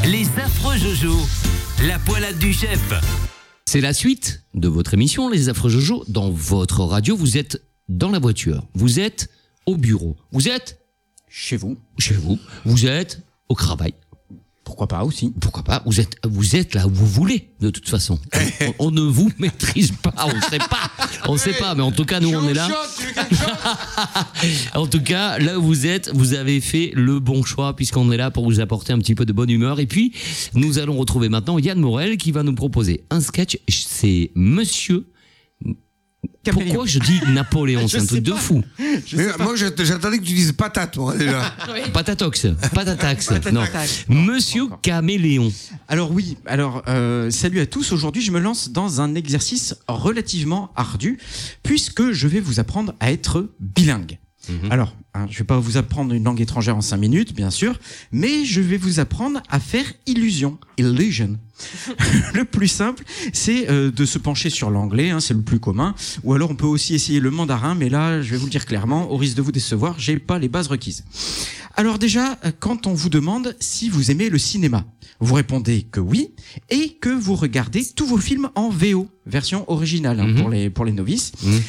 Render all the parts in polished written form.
Les affreux Jojo, la poilade du chef. C'est la suite de votre émission, Les Affreux Jojo. Dans votre radio, vous êtes dans la voiture, vous êtes au bureau, vous êtes Chez vous. vous êtes au travail. Pourquoi pas aussi. Pourquoi pas, vous êtes là où vous voulez, de toute façon. On ne vous maîtrise pas, on sait pas, mais en tout cas, nous, on est là. En tout cas, là où vous êtes, vous avez fait le bon choix, puisqu'on est là pour vous apporter un petit peu de bonne humeur. Et puis, nous allons retrouver maintenant Yann Morel, qui va nous proposer un sketch. C'est Monsieur... Caméléon. Pourquoi je dis Napoléon? C'est un truc de fou. Mais moi, j'attendais que tu dises patate, moi, déjà. Patatox. Non. Patatax. Monsieur Caméléon. Alors oui, salut à tous. Aujourd'hui, je me lance dans un exercice relativement ardu, puisque je vais vous apprendre à être bilingue. Alors, je vais pas vous apprendre une langue étrangère en 5 minutes, bien sûr, mais je vais vous apprendre à faire illusion. Le plus simple, c'est de se pencher sur l'anglais, c'est le plus commun, ou alors on peut aussi essayer le mandarin, mais là, je vais vous le dire clairement, au risque de vous décevoir, j'ai pas les bases requises. Alors déjà, quand on vous demande si vous aimez le cinéma, vous répondez que oui, et que vous regardez tous vos films en VO, version originale, pour les novices.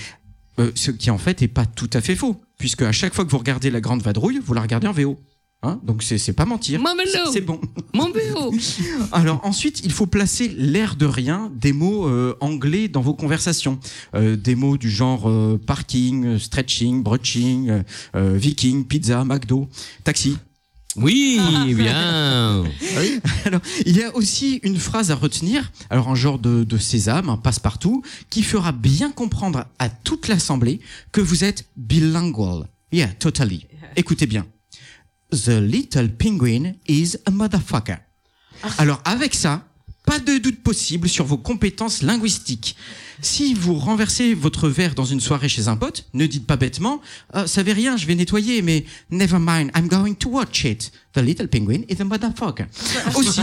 Ce qui en fait est pas tout à fait faux, puisque à chaque fois que vous regardez La Grande Vadrouille, vous la regardez en VO. Donc c'est pas mentir. C'est bon. Mon VO. Alors ensuite, il faut placer l'air de rien des mots anglais dans vos conversations. Des mots du genre parking, stretching, brunching, viking, pizza, McDo, taxi. Oui, bien. Alors, il y a aussi une phrase à retenir, alors un genre de sésame, un passe-partout, qui fera bien comprendre à toute l'assemblée que vous êtes bilingual. Yeah, totally. Écoutez bien. The little penguin is a motherfucker. Alors, avec ça, pas de doute possible sur vos compétences linguistiques. Si vous renversez votre verre dans une soirée chez un pote, ne dites pas bêtement « ça fait rien, je vais nettoyer, mais never mind, I'm going to watch it. The little penguin is a motherfucker. » Aussi,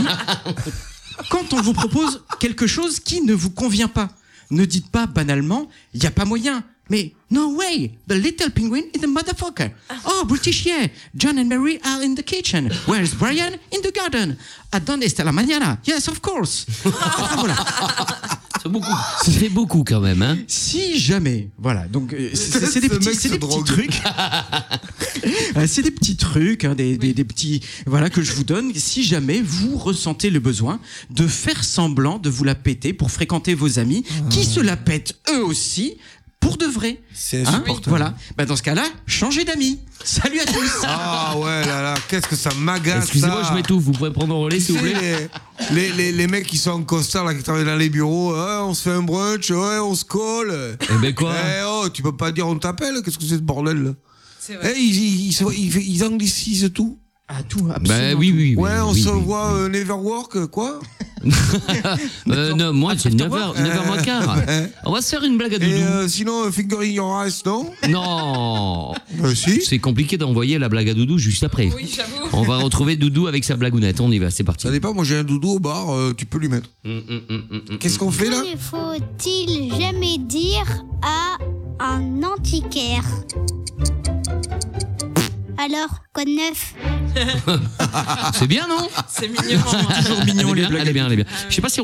quand on vous propose quelque chose qui ne vous convient pas, ne dites pas banalement « il y a pas moyen ». Mais no way, the little penguin is a motherfucker. Oh, British, yeah. John and Mary are in the kitchen. Where's Brian? In the garden. ¿A dónde está la mañana? Yes, of course. Voilà. C'est beaucoup. Ça fait beaucoup quand même, hein. Si jamais, voilà. Donc c'est des petits trucs. C'est des petits trucs, des petits, voilà, que je vous donne. Si jamais vous ressentez le besoin de faire semblant de vous la péter pour fréquenter vos amis qui se la pètent eux aussi. Pour de vrai. C'est insupportable. Voilà. Dans ce cas-là, changez d'amis. Salut à tous. Ah ouais, là, qu'est-ce que ça m'agace. Excusez-moi, ça. je m'étouffe. Vous pouvez prendre le relais, s'il vous plaît. Les mecs qui sont en costard, là, qui travaillent dans les bureaux, on se fait un brunch, on se colle. Eh ben quoi? Tu peux pas dire on t'appelle. Qu'est-ce que c'est ce bordel là? C'est vrai. Ils anglicisent tout. Ah, tout, absolument. Oui. Ouais, on oui, se oui. voit Never Work, quoi. Non, moi, c'est never more car. On va se faire une blague à Doudou. Et sinon, Finger in Your Eyes, non? Non. Si. C'est compliqué d'envoyer la blague à Doudou juste après. Oui, j'avoue. On va retrouver Doudou avec sa blagounette. On y va, c'est parti. Ça dépend, moi j'ai un doudou au bar, tu peux lui mettre. Qu'est-ce qu'on fait là? Que faut-il jamais dire à un antiquaire? Alors, quoi de neuf? C'est bien, non? C'est mignon. Toujours mignon, les blagues. Elle est bien. Je sais pas si